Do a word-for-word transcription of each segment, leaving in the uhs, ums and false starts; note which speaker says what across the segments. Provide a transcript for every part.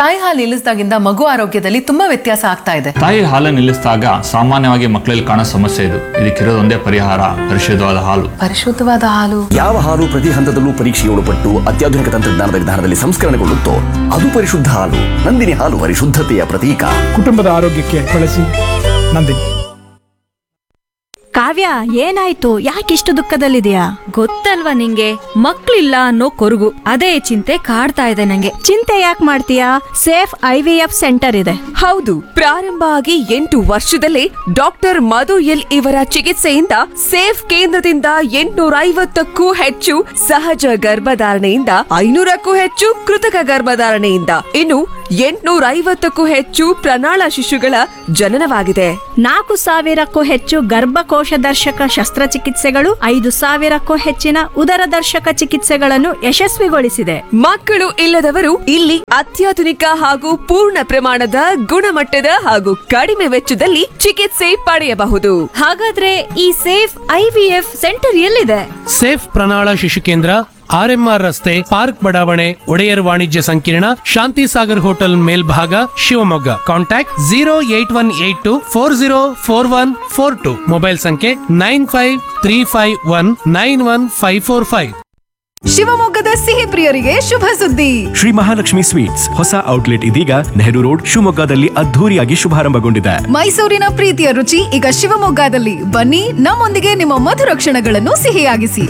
Speaker 1: ತಾಯಿ ಹಾಲು ನಿಲ್ಲಿಸಿದಾಗಿಂದ ಮಗು ಆರೋಗ್ಯದಲ್ಲಿ ತುಂಬಾ ವ್ಯತ್ಯಾಸ ಆಗ್ತಾ ಇದೆ.
Speaker 2: ತಾಯಿ ಹಾಲು ನಿಲ್ಲಿಸಿದಾಗ ಸಾಮಾನ್ಯವಾಗಿ ಮಕ್ಕಳಲ್ಲಿ ಕಾಣೋ ಸಮಸ್ಯೆ ಇದು. ಇದಕ್ಕಿರೋದೊಂದೇ ಪರಿಹಾರ, ಪರಿಶುದ್ಧವಾದ ಹಾಲು.
Speaker 1: ಪರಿಶುದ್ಧವಾದ ಹಾಲು.
Speaker 3: ಯಾವ ಹಾಲು ಪ್ರತಿ ಹಂತದಲ್ಲೂ ಪರೀಕ್ಷೆಗೆ ಒಳಪಟ್ಟು ಅತ್ಯಾಧುನಿಕ ತಂತ್ರಜ್ಞಾನದ ವಿಧಾನದಲ್ಲಿ ಸಂಸ್ಕರಣೆಗೊಳ್ಳುತ್ತೋ ಅದು ಪರಿಶುದ್ಧ ಹಾಲು. ನಂದಿನಿ ಹಾಲು ಪರಿಶುದ್ಧತೆಯ ಪ್ರತೀಕ.
Speaker 4: ಕುಟುಂಬದ ಆರೋಗ್ಯಕ್ಕೆ ಬಳಸಿ ನಂದಿನಿ.
Speaker 5: ಕಾವ್ಯ, ಏನಾಯ್ತು? ಯಾಕಿಷ್ಟು ದುಃಖದಲ್ಲಿದೆಯಾ?
Speaker 6: ಗೊತ್ತಲ್ವಾ ನಿಂಗೆ, ಮಕ್ಳಿಲ್ಲ ಅನ್ನೋ ಕೊರಗು. ಅದೇ ಚಿಂತೆ ಕಾಡ್ತಾ ಇದೆ ನಂಗೆ.
Speaker 5: ಚಿಂತೆ ಯಾಕೆ ಮಾಡ್ತೀಯಾ? Safe I V F centre ಇದೆ.
Speaker 7: ಹೌದು, ಪ್ರಾರಂಭ ಆಗಿ ಎಂಟು ವರ್ಷದಲ್ಲೇ ಡಾಕ್ಟರ್ ಮಧು ಎಲ್ ಇವರ ಚಿಕಿತ್ಸೆಯಿಂದ ಸೇಫ್ ಕೇಂದ್ರದಿಂದ ಎಂಟುನೂರ ಐವತ್ತಕ್ಕೂ ಹೆಚ್ಚು ಸಹಜ ಗರ್ಭಧಾರಣೆಯಿಂದ ಐನೂರಕ್ಕೂ ಹೆಚ್ಚು ಕೃತಕ ಗರ್ಭಧಾರಣೆಯಿಂದ ಇನ್ನು ಎಂಟುನೂರ ಐವತ್ತಕ್ಕೂ ಹೆಚ್ಚು ಪ್ರಣಾಳ ಶಿಶುಗಳ ಜನನವಾಗಿದೆ.
Speaker 5: ನಾಲ್ಕು ಸಾವಿರಕ್ಕೂ ಹೆಚ್ಚು ಗರ್ಭಕೋಶ ದರ್ಶಕ ಶಸ್ತ್ರಚಿಕಿತ್ಸೆಗಳು, ಐದು ಸಾವಿರಕ್ಕೂ ಹೆಚ್ಚಿನ ಉದರ ದರ್ಶಕ ಚಿಕಿತ್ಸೆಗಳನ್ನು ಯಶಸ್ವಿಗೊಳಿಸಿದೆ.
Speaker 7: ಮಕ್ಕಳು ಇಲ್ಲದವರು ಇಲ್ಲಿ ಅತ್ಯಾಧುನಿಕ ಹಾಗೂ ಪೂರ್ಣ ಪ್ರಮಾಣದ ಗುಣಮಟ್ಟದ ಹಾಗೂ ಕಡಿಮೆ ವೆಚ್ಚದಲ್ಲಿ ಚಿಕಿತ್ಸೆ ಪಡೆಯಬಹುದು.
Speaker 6: ಹಾಗಾದ್ರೆ ಈ safe I V F centre ಎಲ್ಲಿದೆ?
Speaker 8: ಸೇಫ್ ಪ್ರಣಾಳ ಶಿಶು ಕೇಂದ್ರ, ಆರ್ ಎಂ ಆರ್ ರಸ್ತೆ, ಪಾರ್ಕ್ ಬಡಾವಣೆ, ಒಡೆಯರ್ ವಾಣಿಜ್ಯ ಸಂಕೀರ್ಣ, ಶಾಂತಿ ಸಾಗರ್ ಹೋಟೆಲ್ ಮೇಲ್ಭಾಗ, Shivamogga. Contact zero eight one eight to four zero four one four to. Mobile ಸಂಖ್ಯೆ nine five three five one nine one five four five.
Speaker 9: ಶಿವಮೊಗ್ಗದ ಸಿಹಿ ಪ್ರಿಯರಿಗೆ ಶುಭ ಸುದ್ದಿ.
Speaker 10: ಶ್ರೀ ಮಹಾಲಕ್ಷ್ಮಿ ಸ್ವೀಟ್ಸ್ ಹೊಸ ಔಟ್ಲೆಟ್ ಇದೀಗ ನೆಹರು ರೋಡ್ ಶಿವಮೊಗ್ಗದಲ್ಲಿ ಅದ್ಧೂರಿಯಾಗಿ ಶುಭಾರಂಭಗೊಂಡಿದೆ.
Speaker 9: ಮೈಸೂರಿನ ಪ್ರೀತಿಯ ರುಚಿ ಈಗ ಶಿವಮೊಗ್ಗದಲ್ಲಿ. ಬನ್ನಿ, ನಮ್ಮೊಂದಿಗೆ ನಿಮ್ಮ ಮಧುರ ಕ್ಷಣಗಳನ್ನು ಸಿಹಿಯಾಗಿಸಿ.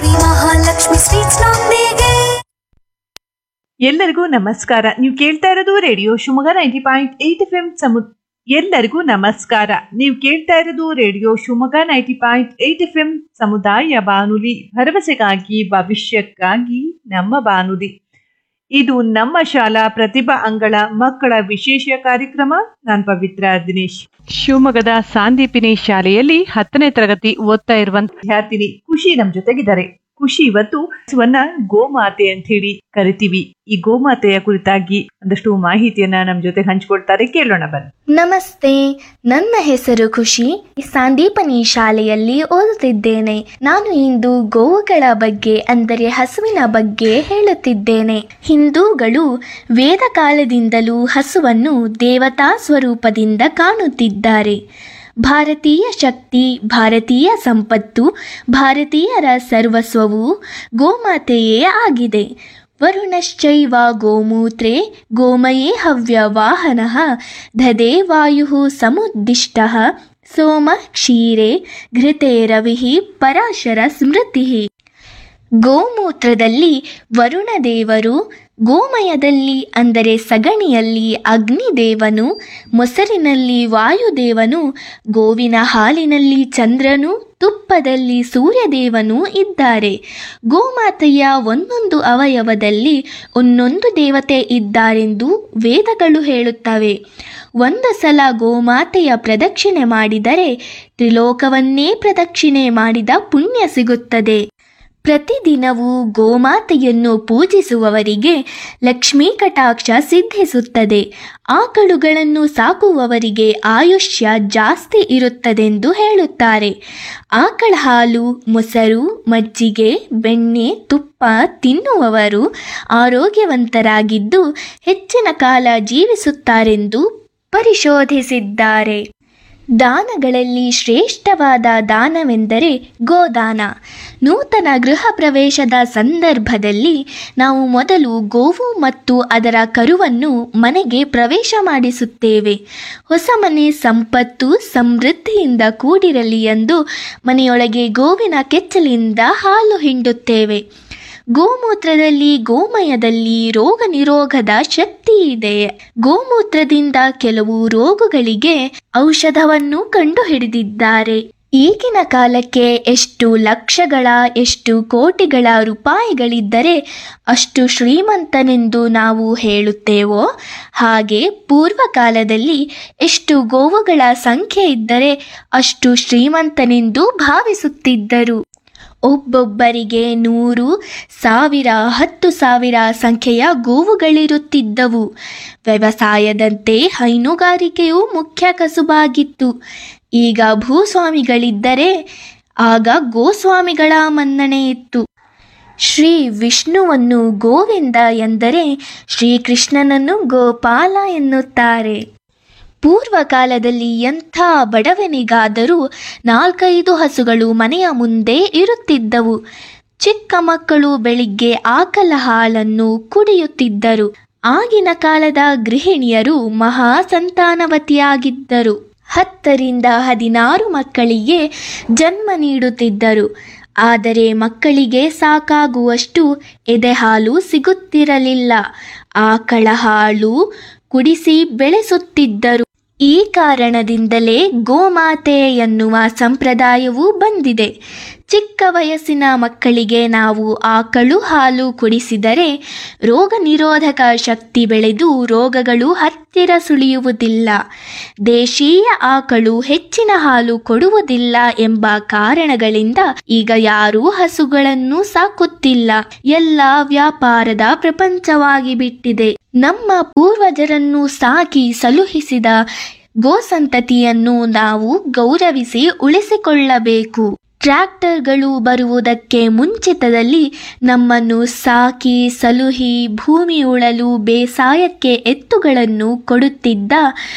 Speaker 11: ಎಲ್ಲರಿಗೂ ನಮಸ್ಕಾರ. ನೀವು ಕೇಳ್ತಾ ಇರೋದು radio Shivamogga ninety point eight F M ಸಮು ಎಲ್ಲರಿಗೂ ನಮಸ್ಕಾರ. ನೀವು ಕೇಳ್ತಾ ಇರೋದು radio Shivamogga ninety point eight F M ಸಮುದಾಯ ಬಾನುಲಿ, ಭರವಸೆಗಾಗಿ ಭವಿಷ್ಯಕ್ಕಾಗಿ ನಮ್ಮ ಬಾನುಲಿ. ಇದು ನಮ್ಮ ಶಾಲಾ ಪ್ರತಿಭಾ ಅಂಗಳ ಮಕ್ಕಳ ವಿಶೇಷ ಕಾರ್ಯಕ್ರಮ. ನಾನು ಪವಿತ್ರ ದಿನೇಶ್. ಶಿವಮೊಗ್ಗದ ಸಾಂದೀಪಿನಿ ಶಾಲೆಯಲ್ಲಿ ಹತ್ತನೇ ತರಗತಿ ಓದ್ತಾ ಇರುವಂತ ವಿದ್ಯಾರ್ಥಿನಿ ಖುಷಿ ನಮ್ ಜೊತೆಗಿದ್ದಾರೆ. ಖುಷಿ ಇವತ್ತು ಹಸುವನ್ನ ಗೋಮಾತೆ ಅಂತ ಹೇಳಿ ಕರಿತೀವಿ. ಈ ಗೋಮಾತೆಯ ಕುರಿತಾಗಿ ಒಂದಷ್ಟು ಮಾಹಿತಿಯನ್ನ ನಮ್ ಜೊತೆ ಹಂಚಿಕೊಡ್ತಾರೆ, ಕೇಳೋಣ ಬನ್ನಿ.
Speaker 12: ನಮಸ್ತೆ, ನನ್ನ ಹೆಸರು ಖುಷಿ. ಸಾಂದೀಪನಿ ಶಾಲೆಯಲ್ಲಿ ಓದುತ್ತಿದ್ದೇನೆ. ನಾನು ಇಂದು ಗೋವುಗಳ ಬಗ್ಗೆ ಅಂದರೆ ಹಸುವಿನ ಬಗ್ಗೆ ಹೇಳುತ್ತಿದ್ದೇನೆ. ಹಿಂದೂಗಳು ವೇದ ಕಾಲದಿಂದಲೂ ಹಸುವನ್ನು ದೇವತಾ ಸ್ವರೂಪದಿಂದ ಕಾಣುತ್ತಿದ್ದಾರೆ. ಭಾರತೀಯ ಶಕ್ತಿ, ಭಾರತೀಯ ಸಂಪತ್ತು, ಭಾರತೀಯರ ಸರ್ವಸ್ವವು ಗೋಮಾತೆಯೇ ಆಗಿದೆ. ವರುಣಶ್ಚೈವ ಗೋಮೂತ್ರೇ ಗೋಮಯೇ ಹವ್ಯವಾಹನಃ ದಧೇ ವಾಯುಃ ಸಮುದ್ದಿಷ್ಟಃ ಸೋಮ ಕ್ಷೀರೇ ಘೃತೆ ರವಿಃ ಪರಾಶರ ಸ್ಮೃತಿಃ. ಗೋಮೂತ್ರದಲ್ಲಿ ವರುಣದೇವರು, ಗೋಮಯದಲ್ಲಿ ಅಂದರೆ ಸಗಣಿಯಲ್ಲಿ ಅಗ್ನಿದೇವನು, ಮೊಸರಿನಲ್ಲಿ ವಾಯುದೇವನು, ಗೋವಿನ ಹಾಲಿನಲ್ಲಿ ಚಂದ್ರನು, ತುಪ್ಪದಲ್ಲಿ ಸೂರ್ಯದೇವನೂ ಇದ್ದಾರೆ. ಗೋಮಾತೆಯ ಒಂದೊಂದು ಅವಯವದಲ್ಲಿ ಒಂದೊಂದು ದೇವತೆ ಇದ್ದಾರೆಂದು ವೇದಗಳು ಹೇಳುತ್ತವೆ. ಒಂದು ಸಲ ಗೋಮಾತೆಯ ಪ್ರದಕ್ಷಿಣೆ ಮಾಡಿದರೆ ತ್ರಿಲೋಕವನ್ನೇ ಪ್ರದಕ್ಷಿಣೆ ಮಾಡಿದ ಪುಣ್ಯ ಸಿಗುತ್ತದೆ. ಪ್ರತಿದಿನವೂ ಗೋಮಾತೆಯನ್ನು ಪೂಜಿಸುವವರಿಗೆ ಲಕ್ಷ್ಮೀ ಕಟಾಕ್ಷ ಸಿದ್ಧಿಸುತ್ತದೆ. ಆಕಳುಗಳನ್ನು ಸಾಕುವವರಿಗೆ ಆಯುಷ್ಯ ಜಾಸ್ತಿ ಇರುತ್ತದೆಂದು ಹೇಳುತ್ತಾರೆ. ಆಕಳ ಹಾಲು, ಮೊಸರು, ಮಜ್ಜಿಗೆ, ಬೆಣ್ಣೆ, ತುಪ್ಪ ತಿನ್ನುವವರು ಆರೋಗ್ಯವಂತರಾಗಿದ್ದು ಹೆಚ್ಚಿನ ಕಾಲ ಜೀವಿಸುತ್ತಾರೆಂದು ಪರಿಶೋಧಿಸಿದ್ದಾರೆ. ದಾನಗಳಲ್ಲಿ ಶ್ರೇಷ್ಠವಾದ ದಾನವೆಂದರೆ ಗೋದಾನ. ನೂತನ ಗೃಹ ಪ್ರವೇಶದ ಸಂದರ್ಭದಲ್ಲಿ ನಾವು ಮೊದಲು ಗೋವು ಮತ್ತು ಅದರ ಕರುವನ್ನು ಮನೆಗೆ ಪ್ರವೇಶ ಮಾಡಿಸುತ್ತೇವೆ. ಹೊಸ ಮನೆ ಸಂಪತ್ತು ಸಮೃದ್ಧಿಯಿಂದ ಕೂಡಿರಲಿ ಎಂದು ಮನೆಯೊಳಗೆ ಗೋವಿನ ಕೆಚ್ಚಲಿಂದ ಹಾಲು ಹಿಂಡುತ್ತೇವೆ. ಗೋಮೂತ್ರದಲ್ಲಿ, ಗೋಮಯದಲ್ಲಿ ರೋಗ ನಿರೋಧದ ಶಕ್ತಿ ಇದೆ. ಗೋಮೂತ್ರದಿಂದ ಕೆಲವು ರೋಗಗಳಿಗೆ ಔಷಧವನ್ನು ಕಂಡುಹಿಡಿದಿದ್ದಾರೆ. ಈಗಿನ ಕಾಲಕ್ಕೆ ಎಷ್ಟು ಲಕ್ಷಗಳ, ಎಷ್ಟು ಕೋಟಿಗಳ ರೂಪಾಯಿಗಳಿದ್ದರೆ ಅಷ್ಟು ಶ್ರೀಮಂತನೆಂದು ನಾವು ಹೇಳುತ್ತೇವೋ, ಹಾಗೆ ಪೂರ್ವಕಾಲದಲ್ಲಿ ಎಷ್ಟು ಗೋವುಗಳ ಸಂಖ್ಯೆ ಇದ್ದರೆ ಅಷ್ಟು ಶ್ರೀಮಂತನೆಂದು ಭಾವಿಸುತ್ತಿದ್ದರು. ಒಬ್ಬೊಬ್ಬರಿಗೆ ನೂರು, ಸಾವಿರ, ಹತ್ತು ಸಾವಿರ ಸಂಖ್ಯೆಯ ಗೋವುಗಳಿರುತ್ತಿದ್ದವು. ವ್ಯವಸಾಯದಂತೆ ಹೈನುಗಾರಿಕೆಯು ಮುಖ್ಯ ಕಸುಬಾಗಿತ್ತು. ಈಗ ಭೂಸ್ವಾಮಿಗಳಿದ್ದರೆ ಆಗ ಗೋಸ್ವಾಮಿಗಳ ಮನ್ನಣೆ ಇತ್ತು. ಶ್ರೀ ವಿಷ್ಣುವನ್ನು ಗೋವಿಂದ ಎಂದರೆ ಶ್ರೀಕೃಷ್ಣನನ್ನು ಗೋಪಾಲ ಎನ್ನುತ್ತಾರೆ. ಪೂರ್ವಕಾಲದಲ್ಲಿ ಎಂಥ ಬಡವನಿಗಾದರೂ ನಾಲ್ಕೈದು ಹಸುಗಳು ಮನೆಯ ಮುಂದೆ ಇರುತ್ತಿದ್ದವು. ಚಿಕ್ಕ ಮಕ್ಕಳು ಬೆಳಿಗ್ಗೆ ಆಕಳ ಹಾಲನ್ನು ಕುಡಿಯುತ್ತಿದ್ದರು. ಆಗಿನ ಕಾಲದ ಗೃಹಿಣಿಯರು ಮಹಾ ಸಂತಾನವತಿಯಾಗಿದ್ದರು. ಹತ್ತರಿಂದ ಹದಿನಾರು ಮಕ್ಕಳಿಗೆ ಜನ್ಮ ನೀಡುತ್ತಿದ್ದರು. ಆದರೆ ಮಕ್ಕಳಿಗೆ ಸಾಕಾಗುವಷ್ಟು ಎದೆಹಾಲು ಸಿಗುತ್ತಿರಲಿಲ್ಲ. ಆಕಳ ಹಾಲು ಕುಡಿಸಿ ಬೆಳೆಸುತ್ತಿದ್ದರು. ಈ ಕಾರಣದಿಂದಲೇ ಗೋಮಾತೆ ಎನ್ನುವ ಸಂಪ್ರದಾಯವು ಬಂದಿದೆ. ಚಿಕ್ಕ ವಯಸ್ಸಿನ ಮಕ್ಕಳಿಗೆ ನಾವು ಆಕಳು ಹಾಲು ಕುಡಿಸಿದರೆ ರೋಗ ನಿರೋಧಕ ಶಕ್ತಿ ಬೆಳೆದು ರೋಗಗಳು ಹತ್ತಿರ ಸುಳಿಯುವುದಿಲ್ಲ. ದೇಶೀಯ ಆಕಳು ಹೆಚ್ಚಿನ ಹಾಲು ಕೊಡುವುದಿಲ್ಲ ಎಂಬ ಕಾರಣಗಳಿಂದ ಈಗ ಯಾರೂ ಹಸುಗಳನ್ನು ಸಾಕುತ್ತಿಲ್ಲ. ಎಲ್ಲ ವ್ಯಾಪಾರದ ಪ್ರಪಂಚವಾಗಿ ಬಿಟ್ಟಿದೆ. ನಮ್ಮ ಪೂರ್ವಜರನ್ನು ಸಾಕಿ ಸಲುಹಿಸಿದ ಗೋಸಂತತಿಯನ್ನು ನಾವು ಗೌರವಿಸಿ ಉಳಿಸಿಕೊಳ್ಳಬೇಕು. ಟ್ರ್ಯಾಕ್ಟರ್ಗಳು ಬರುವುದಕ್ಕೆ ಮುಂಚಿತದಲ್ಲಿ ನಮ್ಮನ್ನು ಸಾಕಿ ಸಲುಹಿ ಭೂಮಿ ಉಳಲು ಬೇಸಾಯಕ್ಕೆ ಎತ್ತುಗಳನ್ನು ಕೊಡುತ್ತಿದ್ದ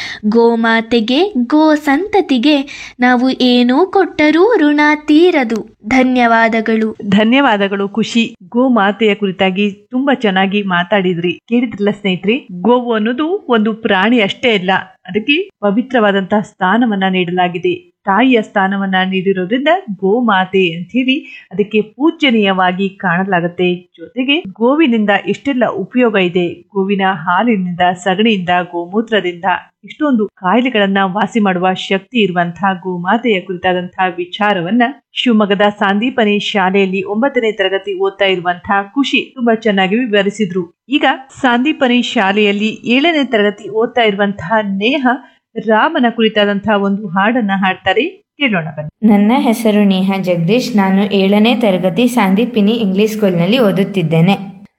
Speaker 12: ಗೋಮಾತೆಗೆ, ಗೋ ಸಂತತಿಗೆ ನಾವು ಏನೂ ಕೊಟ್ಟರೂ ಋಣ ತೀರದು. ಧನ್ಯವಾದಗಳು.
Speaker 11: ಧನ್ಯವಾದಗಳು ಖುಷಿ. ಗೋಮಾತೆಯ ಕುರಿತಾಗಿ ತುಂಬಾ ಚೆನ್ನಾಗಿ ಮಾತಾಡಿದ್ರಿ. ಕೇಳಿದ್ರಲ್ಲ ಸ್ನೇಹಿತರೆ, ಗೋವು ಅನ್ನೋದು ಒಂದು ಪ್ರಾಣಿ ಅಷ್ಟೇ ಅಲ್ಲ, ಅದಕ್ಕೆ ಪವಿತ್ರವಾದಂತಹ ಸ್ಥಾನವನ್ನ ನೀಡಲಾಗಿದೆ. ತಾಯಿಯ ಸ್ಥಾನವನ್ನ ನೀಡಿರೋದ್ರಿಂದ ಗೋಮಾತೆ ಅಂತ ಹೇಳಿ ಅದಕ್ಕೆ ಪೂಜನೀಯವಾಗಿ ಕಾಣಲಾಗುತ್ತೆ. ಜೊತೆಗೆ ಗೋವಿನಿಂದ ಎಷ್ಟೆಲ್ಲ ಉಪಯೋಗ ಇದೆ. ಗೋವಿನ ಹಾಲಿನಿಂದ, ಸಗಣಿಯಿಂದ, ಗೋಮೂತ್ರದಿಂದ ಇಷ್ಟೊಂದು ಕಾಯಿಲೆಗಳನ್ನ ವಾಸಿ ಮಾಡುವ ಶಕ್ತಿ ಇರುವಂತಹ ಗೋಮಾತೆಯ ಕುರಿತಾದಂತಹ ವಿಚಾರವನ್ನ ಶಿವಮೊಗ್ಗದ ಸಾಂದೀಪನಿ ಶಾಲೆಯಲ್ಲಿ ಒಂಬತ್ತನೇ ತರಗತಿ ಓದ್ತಾ ಇರುವಂತಹ ಖುಷಿ ತುಂಬಾ ಚೆನ್ನಾಗಿ ವಿವರಿಸಿದ್ರು. ಈಗ ಸಾಂದೀಪನಿ ಶಾಲೆಯಲ್ಲಿ ಏಳನೇ ತರಗತಿ ಓದ್ತಾ ಇರುವಂತಹ ನೇಹ ರಾಮನ ಕುರಿತಾದಂತಹ ಒಂದು ಹಾಡನ್ನ ಹಾಡ್ತಾರೆ, ಕೇಳೋಣ ಬನ್ನಿ.
Speaker 13: ನನ್ನ ಹೆಸರು ನೇಹ ಜಗದೀಶ್. ನಾನು ಏಳನೇ ತರಗತಿ ಸಾಂದೀಪಿನಿ ಇಂಗ್ಲಿಷ್ ಸ್ಕೂಲ್ನಲ್ಲಿ ಓದುತ್ತಿದ್ದೇನೆ.